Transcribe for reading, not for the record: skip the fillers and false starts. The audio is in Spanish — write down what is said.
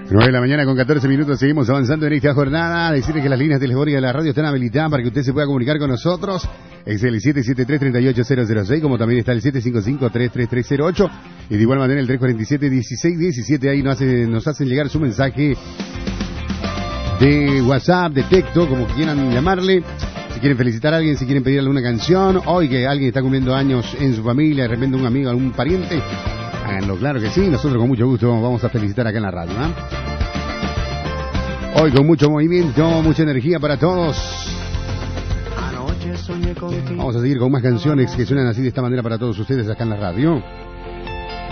9 de la mañana con 14 minutos, seguimos avanzando en esta jornada. Decirles que las líneas telefónicas de la radio están habilitadas para que usted se pueda comunicar con nosotros. Es el 773-38006, como también está el 755-33308. Y de igual manera el 347-1617, ahí nos hacen llegar su mensaje de WhatsApp, de texto, como quieran llamarle. Si quieren felicitar a alguien, si quieren pedir alguna canción, hoy que alguien está cumpliendo años en su familia, de repente un amigo, algún pariente, háganlo, claro que sí, nosotros con mucho gusto vamos a felicitar acá en la radio, ¿eh? Hoy con mucho movimiento, mucha energía para todos. Vamos a seguir con más canciones que suenan así de esta manera para todos ustedes acá en la radio.